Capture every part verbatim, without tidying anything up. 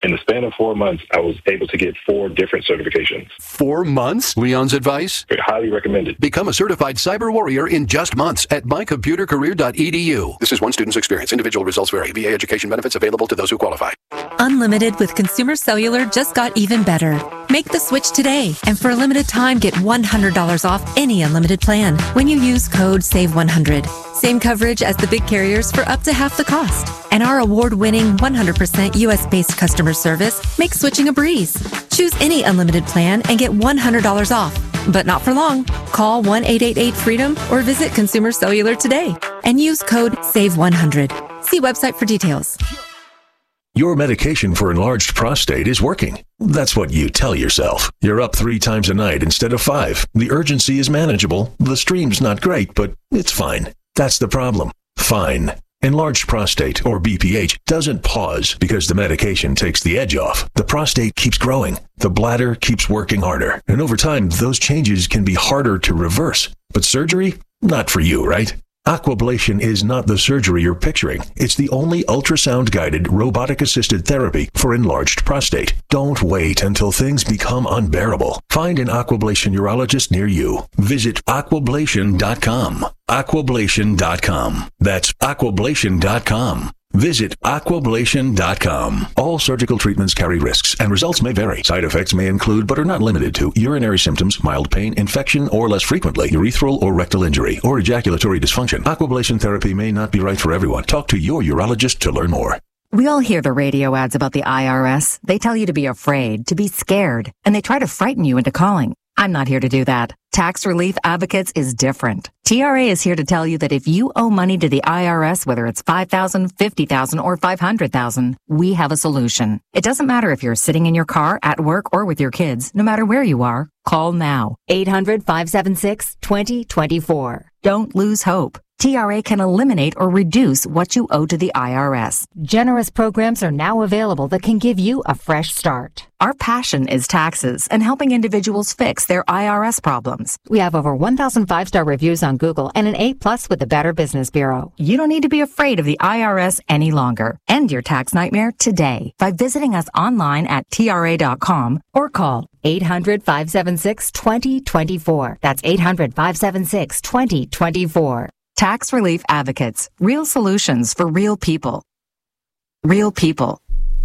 In the span of four months, I was able to get four different certifications. Four months? Leon's advice? Highly recommended. Become a certified cyber warrior in just months at my computer career dot e d u. This is one student's experience. Individual results vary. V A education benefits available to those who qualify. Unlimited with Consumer Cellular just got even better. Make the switch today, and for a limited time, get one hundred dollars off any unlimited plan when you use code save one hundred. Same coverage as the big carriers for up to half the cost. And our award-winning one hundred percent U S-based customer service makes switching a breeze. Choose any unlimited plan and get one hundred dollars off. But not for long. Call one eight eight eight freedom or visit Consumer Cellular today and use code save one hundred. See website for details. Your medication for enlarged prostate is working. That's what you tell yourself. You're up three times a night instead of five. The urgency is manageable. The stream's not great, but it's fine. That's the problem. Fine. Enlarged prostate, or B P H, doesn't pause because the medication takes the edge off. The prostate keeps growing. The bladder keeps working harder. And over time, those changes can be harder to reverse. But surgery? Not for you, right? Aquablation is not the surgery you're picturing. It's the only ultrasound-guided, robotic-assisted therapy for enlarged prostate. Don't wait until things become unbearable. Find an Aquablation urologist near you. Visit aquablation dot com. aquablation dot com. That's aquablation dot com. Visit aquablation dot com. All surgical treatments carry risks, and results may vary. Side effects may include, but are not limited to, urinary symptoms, mild pain, infection, or less frequently, urethral or rectal injury, or ejaculatory dysfunction. Aquablation therapy may not be right for everyone. Talk to your urologist to learn more. We all hear the radio ads about the I R S. They tell you to be afraid, to be scared, and they try to frighten you into calling. I'm not here to do that. Tax Relief Advocates is different. T R A is here to tell you that if you owe money to the I R S, whether it's five thousand dollars, fifty thousand dollars, or five hundred thousand dollars, we have a solution. It doesn't matter if you're sitting in your car, at work, or with your kids. No matter where you are, call now. eight hundred, five seven six, two zero two four. Don't lose hope. T R A can eliminate or reduce what you owe to the I R S. Generous programs are now available that can give you a fresh start. Our passion is taxes and helping individuals fix their I R S problems. We have over one thousand five-star reviews on Google and an A plus with the Better Business Bureau. You don't need to be afraid of the I R S any longer. End your tax nightmare today by visiting us online at T R A dot com or call eight hundred, five seven six, two zero two four. That's eight hundred, five seven six, two zero two four. Tax Relief Advocates. Real solutions for real people. Real people.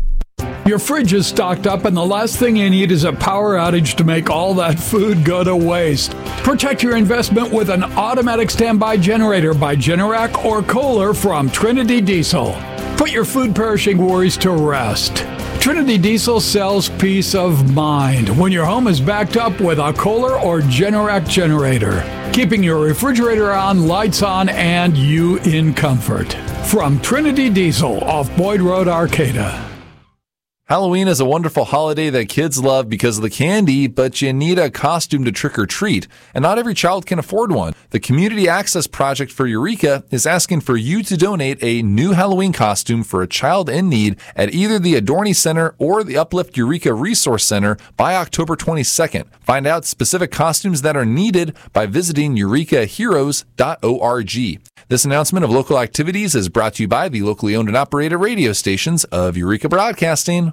Your fridge is stocked up and the last thing you need is a power outage to make all that food go to waste. Protect your investment with an automatic standby generator by Generac or Kohler from Trinity Diesel. Put your food perishing worries to rest. Trinity Diesel sells peace of mind when your home is backed up with a Kohler or Generac generator, keeping your refrigerator on, lights on, and you in comfort. From Trinity Diesel off Boyd Road, Arcata. Halloween is a wonderful holiday that kids love because of the candy, but you need a costume to trick or treat, and not every child can afford one. The Community Access Project for Eureka is asking for you to donate a new Halloween costume for a child in need at either the Adorney Center or the Uplift Eureka Resource Center by October twenty-second. Find out specific costumes that are needed by visiting eureka heroes dot org. This announcement of local activities is brought to you by the locally owned and operated radio stations of Eureka Broadcasting.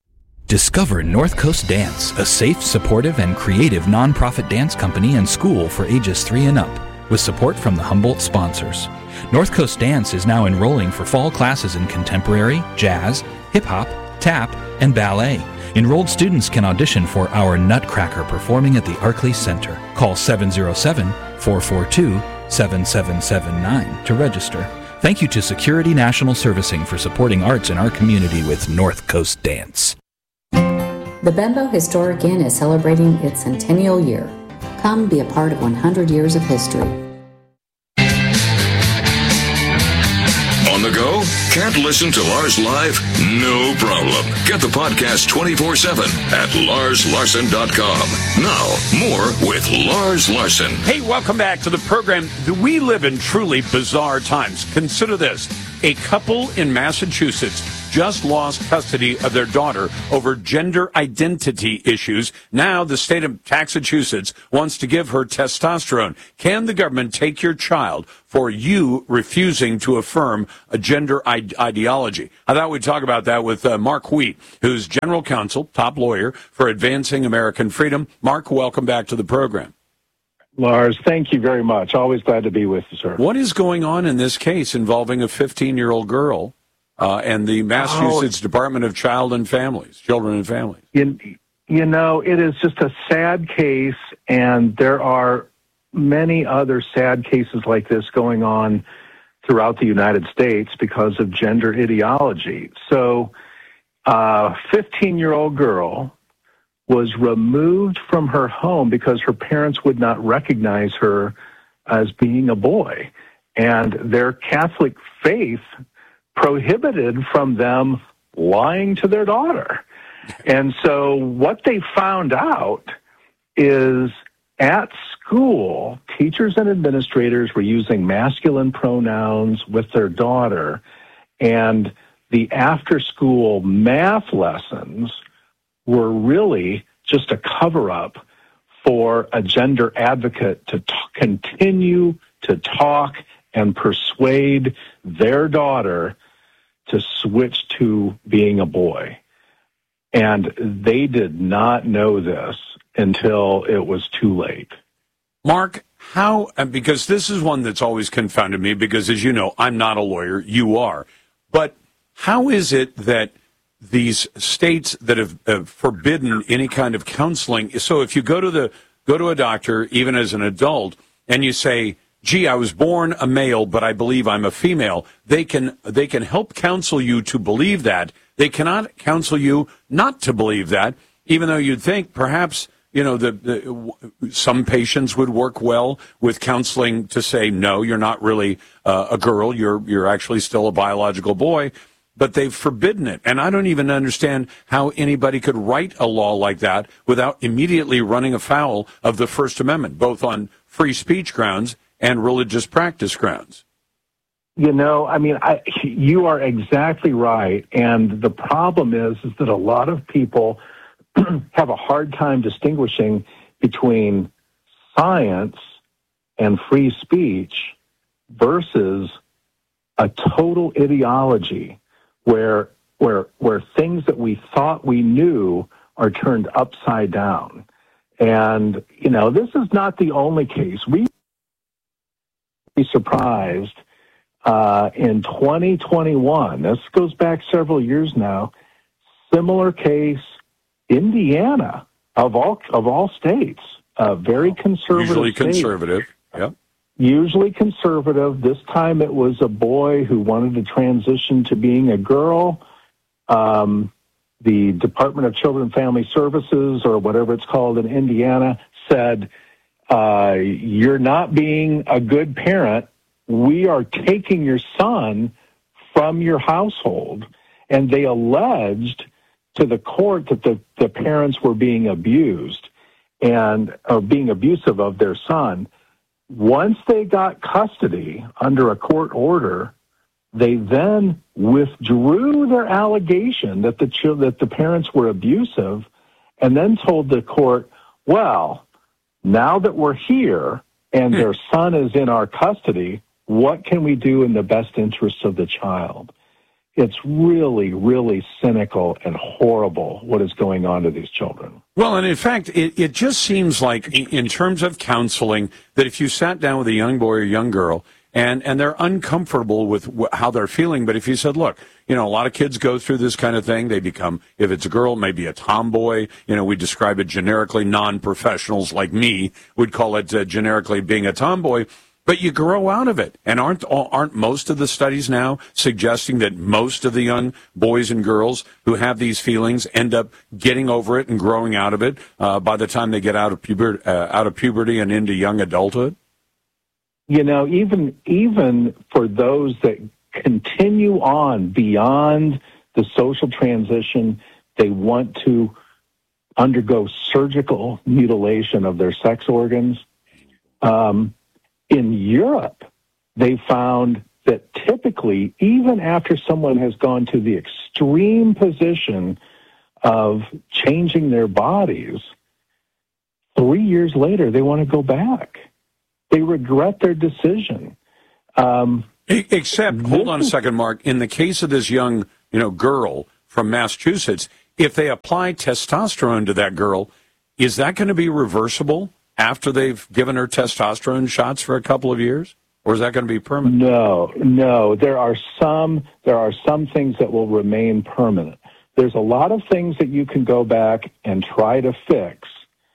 Discover North Coast Dance, a safe, supportive, and creative nonprofit dance company and school for ages three and up, with support from the Humboldt sponsors. North Coast Dance is now enrolling for fall classes in contemporary, jazz, hip-hop, tap, and ballet. Enrolled students can audition for our Nutcracker performing at the Arkley Center. Call seven oh seven, four four two, seven seven seven nine to register. Thank you to Security National Servicing for supporting arts in our community with North Coast Dance. The Bembo Historic Inn is celebrating its centennial year. Come be a part of one hundred years of history. On the go? Can't listen to Lars live? No problem. Get the podcast twenty-four seven at lars larson dot com. Now, more with Lars Larson. Hey, welcome back to the program. We live in truly bizarre times. Consider this. A couple in Massachusetts just lost custody of their daughter over gender identity issues. Now the state of Massachusetts wants to give her testosterone. Can the government take your child for you refusing to affirm a gender ide- ideology? I thought we'd talk about that with uh, Mark Wheat, who's general counsel, top lawyer for Advancing American Freedom. Mark, welcome back to the program. Lars, thank you very much. Always glad to be with you, sir. What is going on in this case involving a fifteen-year-old girl uh, and the Massachusetts oh. Department of Child and Families, Children and Families? You, you know, it is just a sad case, and there are many other sad cases like this going on throughout the United States because of gender ideology. So, a fifteen-year-old girl was removed from her home because her parents would not recognize her as being a boy. And their Catholic faith prohibited from them lying to their daughter. And so what they found out is at school, teachers and administrators were using masculine pronouns with their daughter, and the after-school math lessons were really just a cover-up for a gender advocate to t- continue to talk and persuade their daughter to switch to being a boy. And they did not know this until it was too late. Mark, how, because this is one that's always confounded me, because as you know, I'm not a lawyer, you are. But how is it that these states that have, have forbidden any kind of counseling, so if you go to the go to a doctor, even as an adult, and you say, gee, I was born a male, but I believe I'm a female, they can they can help counsel you to believe that. They cannot counsel you not to believe that, even though you'd think perhaps, you know, the, the some patients would work well with counseling to say, no, you're not really uh, a girl, you're you're actually still a biological boy. But they've forbidden it. And I don't even understand how anybody could write a law like that without immediately running afoul of the First Amendment, both on free speech grounds and religious practice grounds. You know, I mean, I, you are exactly right. And the problem is, is that a lot of people have a hard time distinguishing between science and free speech versus a total ideology where where where things that we thought we knew are turned upside down. And, you know, this is not the only case. We be surprised uh, in twenty twenty-one, this goes back several years now, similar case, Indiana, of all of all states, uh, very conservative Usually state. conservative, yeah. Usually conservative. This time it was a boy who wanted to transition to being a girl. Um, the Department of Children and Family Services, or whatever it's called in Indiana, said, uh, you're not being a good parent. We are taking your son from your household. And they alleged to the court that the, the parents were being abused and or being abusive of their son. Once they got custody under a court order, they then withdrew their allegation that the ch- that the parents were abusive, and then told the court, well, now that we're here and their son is in our custody, what can we do in the best interests of the child? It's really, really cynical and horrible what is going on to these children. Well, and in fact, it, it just seems like in terms of counseling that if you sat down with a young boy or young girl and, and they're uncomfortable with wh- how they're feeling, but if you said, look, you know, a lot of kids go through this kind of thing. They become, if it's a girl, maybe a tomboy. You know, we describe it generically. Non-professionals like me would call it uh, generically being a tomboy. But you grow out of it. And aren't aren't most of the studies now suggesting that most of the young boys and girls who have these feelings end up getting over it and growing out of it uh, by the time they get out of puberty, uh, out of puberty and into young adulthood? You know, even even for those that continue on beyond the social transition, they want to undergo surgical mutilation of their sex organs. Um In Europe, they found that typically, even after someone has gone to the extreme position of changing their bodies, three years later, they want to go back. They regret their decision. Um, Except, hold on a second, Mark. In the case of this young, you know, girl from Massachusetts, if they apply testosterone to that girl, is that going to be reversible after they've given her testosterone shots for a couple of years? Or is that going to be permanent? No, no. There are some, there are some things that will remain permanent. There's a lot of things that you can go back and try to fix,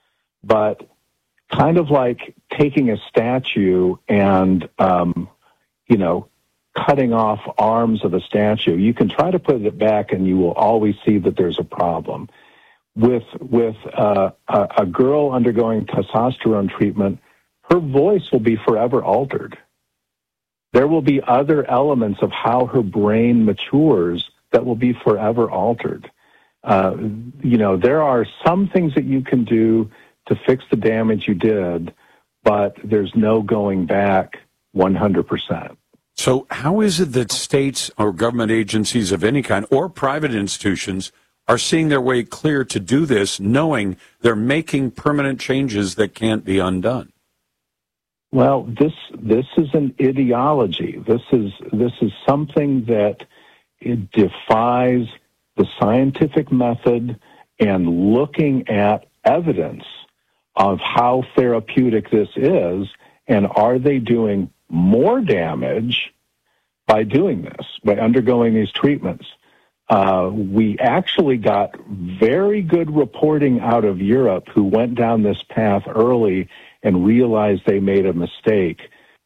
but kind of like taking a statue and, um, you know, cutting off arms of a statue. You can try to put it back and you will always see that there's a problem. With, with uh, a, a girl undergoing testosterone treatment, her voice will be forever altered. There will be other elements of how her brain matures that will be forever altered. Uh, you know, there are some things that you can do to fix the damage you did, but there's no going back one hundred percent. So how is it that states or government agencies of any kind or private institutions are seeing their way clear to do this, knowing they're making permanent changes that can't be undone? Well, this this is an ideology. This is this is something that it defies the scientific method and looking at evidence of how therapeutic this is, and are they doing more damage by doing this, by undergoing these treatments. Uh, we actually got very good reporting out of Europe, who went down this path early and realized they made a mistake.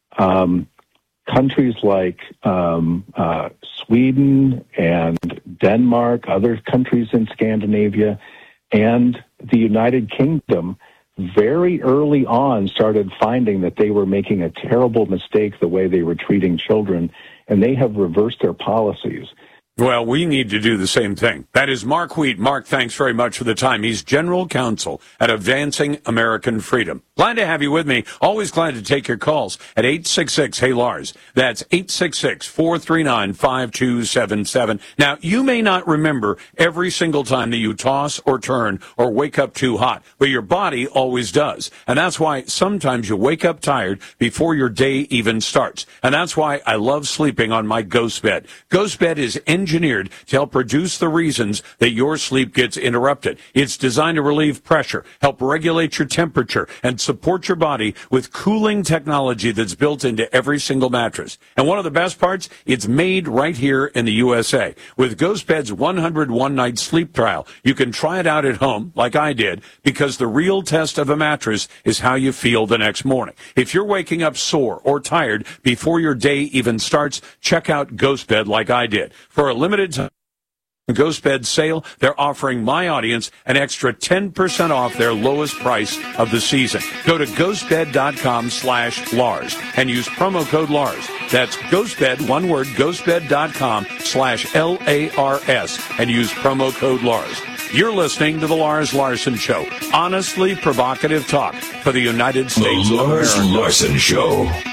Um, countries like um, uh, Sweden and Denmark, other countries in Scandinavia, and the United Kingdom very early on started finding that they were making a terrible mistake the way they were treating children, and they have reversed their policies. Well, we need to do the same thing. That is Mark Wheat. Mark, thanks very much for the time. He's General Counsel at Advancing American Freedom. Glad to have you with me. Always glad to take your calls at eight six six, hey Lars. That's eight six six, four three nine, five two seven seven. Now, you may not remember every single time that you toss or turn or wake up too hot, but your body always does. And that's why sometimes you wake up tired before your day even starts. And that's why I love sleeping on my Ghost Bed. Ghost Bed is engineered to help reduce the reasons that your sleep gets interrupted. It's designed to relieve pressure, help regulate your temperature, and support your body with cooling technology that's built into every single mattress. And one of the best parts, it's made right here in the U S A. With Ghost Bed's one hundred one night sleep trial, you can try it out at home, like I did, because the real test of a mattress is how you feel the next morning. If you're waking up sore or tired before your day even starts, check out Ghost Bed like I did. For a limited time, Ghost Bed sale, they're offering my audience an extra ten percent off their lowest price of the season. Go to ghostbed.com slash Lars and use promo code Lars. That's Ghostbed, one word, ghostbed.com slash L A R S, and use promo code Lars. You're listening to The Lars Larson Show. Honestly provocative talk for the United States The of Lars America. Larson Show.